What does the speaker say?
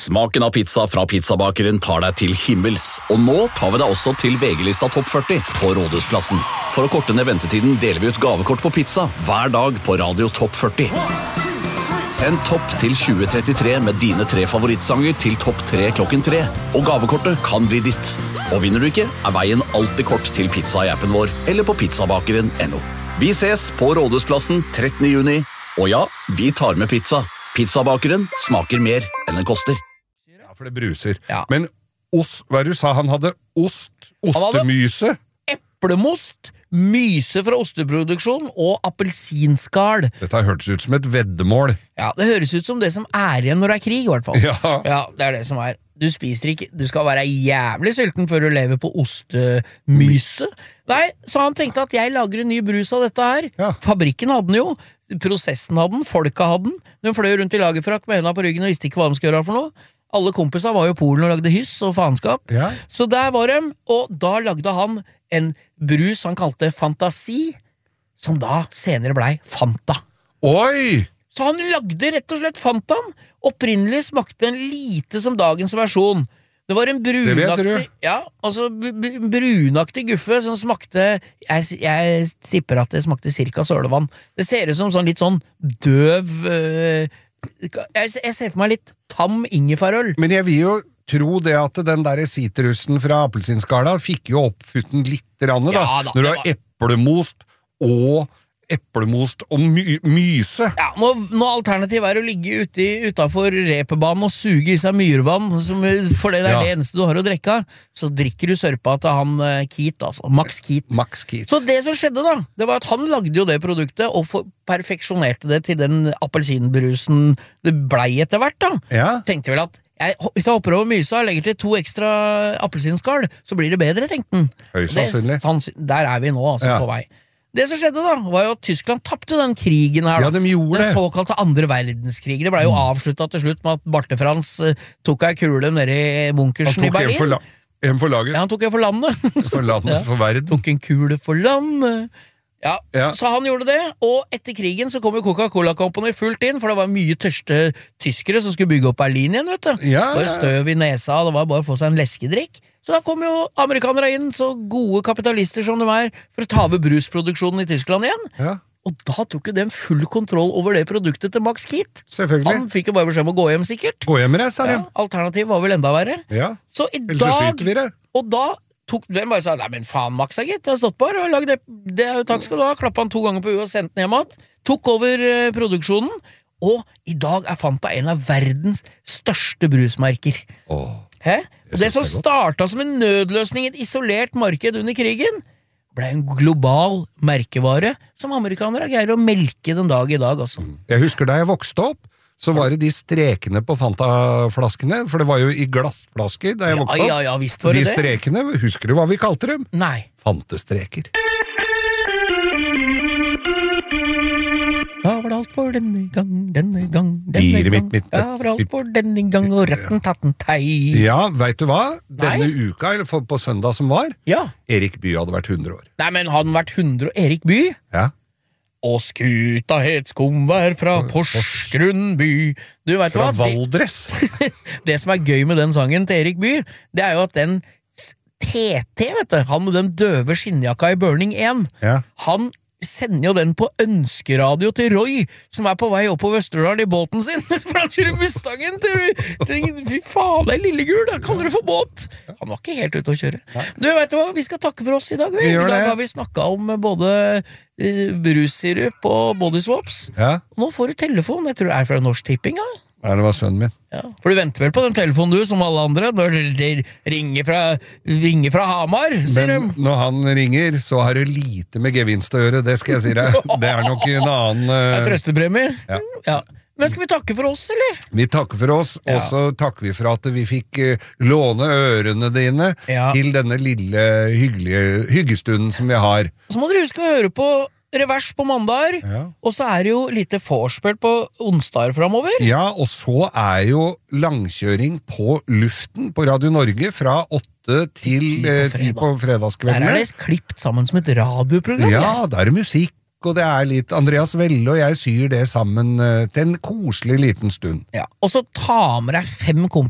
Smaken av pizza fra pizzabakeren tar deg til himmels, og nå tar vi deg også til VG-lista Topp 40 på Rådhusplassen. For å korte ned ventetiden deler vi ut gavekort på pizza hver dag på Radio Topp 40. Send topp til 2033 med dine 3 favorittsanger til topp 3 klokken 3, og gavekortet kan bli ditt. Og vinner du ikke, er veien alltid kort til pizza i appen vår, eller på pizzabakeren.no. Vi ses på Rådhusplassen 13. juni, og ja, vi tar med pizza. Pizzabakeren smaker mer enn den koster. Ja, for det bruser. Ja. Men hva du sa, han hadde ostemyse? Eplemost, myse fra osteproduksjon og appelsinskal. Dette har hørtes ut som et veddemål. Ja, det høres ut som det som er igjen når det er krig, i hvert fall. Ja, det er det som er. Du spiser ikke, du skal være jævlig sulten før du lever på ostemyse. Nei, så han tenkte at jeg lager en ny brus av dette her. Ja. Fabrikken hadde den jo, prosessen hadde den, folka hadde den. De fløy rundt i lagerfrakk med hendene på ryggen og visste ikke hva de skulle gjøre for noe. Alle kompiser var jo i Polen og lagde hyss og faenskap. Ja. Så der var de, og da lagde han en brus han kalte Fantasi, som da senere blei Fanta. Oi! Så han lagde rett og slett Fantaen. Opprinnelig smakte den lite som dagens versjon. Det var en brunaktig, ja, altså brunaktig guffe som smakte, jeg tipper at det smakte cirka sølevann. Det ser ut som sånn litt sånn døv, jeg ser for meg litt tam ingefærøl. Men jeg vil jo tro det at den der sitrusen fra appelsinskala fikk jo oppfutten litt rann, da. Ja, da, når du har eplemost og myse. Ja, nå alternativ er å ligge utenfor repebanen og suge i seg myrvann, for det er det eneste du har å drikke, så drikker du sørpa til han Keat, altså, Max Keat. Så det som skjedde da, det var at han lagde jo det produktet og perfeksjonerte det til den appelsinbrusen det blei etter hvert da. Ja. Tenkte vel at hvis jeg hopper over mysa og legger til 2 ekstra appelsinskall, så blir det bedre, tenkte han. Høyst sannsynlig. Der er vi nå, altså, på vei. Det som skjedde da, var jo at Tyskland tappte den krigen her da. Ja, de gjorde det. Den såkalte andre verdenskrig. Det ble jo avsluttet til slutt med at Barte Frans tok ei kule nede i bunkersen i Berlin. En for laget. Ja, han tok en for landet. For landet, for verden. Tok en kule for landet. Ja, så han gjorde det, og etter krigen så kom jo Coca-Cola Company fullt inn, for det var mye tørste tyskere som skulle bygge opp Berlin igjen, vet du. Ja. Det var støv i nesa, det var bare å få seg en leskedrikk. Så da kom jo amerikanere inn, så gode kapitalister som de er, for å ta over brusproduksjonen i Tyskland igjen. Ja. Og da tok jo de full kontroll over det produktet til Max Keat. Selvfølgelig. Han fikk jo bare beskjed om å gå hjem, sikkert. Gå hjem, sa de. Ja, alternativ var vel enda verre. Ja, så i ellers så skyter vi det. Og da tok den bare sa, nei, men faen, Max, gitt, jeg har stått på her og lagd det, takk skal du ha, klappet han 2 ganger på huet og sendt den hjem igjen, tok over produksjonen, og i dag er Fanta en av verdens største brusmerker. Hæ? Og det som startet som en nødløsning i et isolert marked under krigen, ble en global merkevare som amerikanere greier å melke den dag i dag, altså. Jeg husker da jeg vokste opp, så var det de strekene på Fanta-flaskene, for det var jo i glassflasker da jeg vokste opp. Ja, visst var det de strekene, husker du hva vi kalte dem? Nei. Fantestreker. Da var det alt for denne gang. Ja, var alt for denne gang, og retten tatt en tei. Ja, vet du hva? Denne uka, eller på søndag som var, ja. Erik Bye hadde vært 100 år. Nei, men hadde han vært 100 år? Erik Bye? Ja. Og skuta het skumvær fra Porsgrunn by. Du vet hva? Fra Valdres. Det som er gøy med den sangen til Erik Bye, det er jo at den TT, vet du, han med den døve skinnjakka i Burning 1, han sender jo den på ønskeradio til Roy, som er på vei oppover Østerdal i båten sin, for han kjører Mustangen til fy faen, det er Lillegul, da kaller det for båt. Han var ikke helt ute å kjøre. Du, vet du hva, vi skal takke for oss i dag. I dag har vi snakket om både brussirup og bodyswaps. Ja. Nå får du telefon, jeg tror det er fra Norsk Tipping, ja. Ja, det var sønnen min. Ja, for du venter vel på den telefonen du, som alle andre, når det ringer fra Hamar, sier de. Men når han ringer, så har det lite med gevinst å gjøre, det skal jeg si deg. Det er nok en annen... Det er trøstepremier. Ja. Men skal vi takke for oss, eller? Vi takker for oss, og så takker vi for at vi fikk låne ørene dine til denne lille hyggestunden som vi har. Så må dere huske å høre på revers på mandager, og så er det jo lite vorspiel på onsdager fremover. Ja, og så er jo langkjøring på luften på Radio Norge fra 8 til 10 på fredagskveldene. Der er det klippet sammen som et radioprogram. Ja, der er det musikk, og det er litt Andreas Velle og jeg syr det sammen til en koselig liten stund. Ja, og så ta med deg 5 kompiser